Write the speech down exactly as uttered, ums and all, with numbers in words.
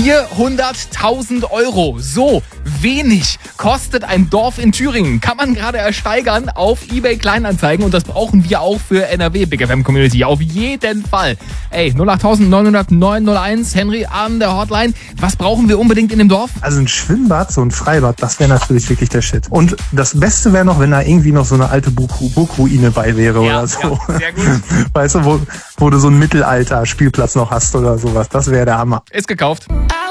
vierhunderttausend Euro. So wenig kostet ein Dorf in Thüringen. Kann man gerade ersteigern auf eBay Kleinanzeigen. Und das brauchen wir auch für N R W Big F M Community. Auf jeden Fall. Ey, null acht neun null null neun null eins. Henry an der Hotline. Was brauchen wir unbedingt in dem Dorf? Also ein Schwimmbad, so ein Freibad, das wäre natürlich wirklich der Shit. Und das Beste wäre noch, wenn da irgendwie noch so eine alte Burg- Burgruine bei wäre Ja, oder so. ja, sehr gut. Weißt du, wo, wo du so einen Mittelalter-Spielplatz noch hast oder sowas. Das wäre der Hammer. Ist gekauft.